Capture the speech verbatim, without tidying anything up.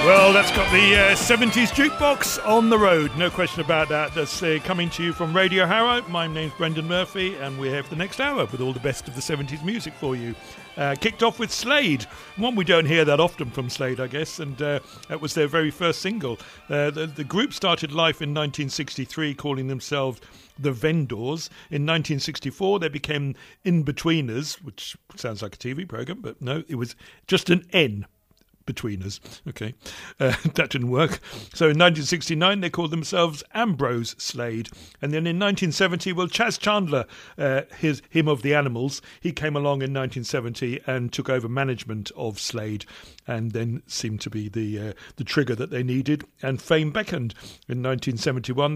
Well, that's got the uh, seventies jukebox on the road. No question about that. That's uh, coming to you from Radio Harrow. My name's Brendan Murphy, and we're here for the next hour with all the best of the seventies music for you. Uh, kicked off with Slade, one we don't hear that often from Slade, I guess, and uh, that was their very first single. Uh, the, the group started life in nineteen sixty-three, calling themselves The Vendors. In nineteen sixty-four, they became In-Betweeners, which sounds like a T V programme, but no, it was just an N. Between us. Okay. Uh, that didn't work. So in nineteen sixty-nine, they called themselves Ambrose Slade. And then in nineteen seventy, well, Chas Chandler, uh, his him of the Animals, he came along in nineteen seventy and took over management of Slade, and then seemed to be the uh, the trigger that they needed. And fame beckoned in nineteen seventy-one.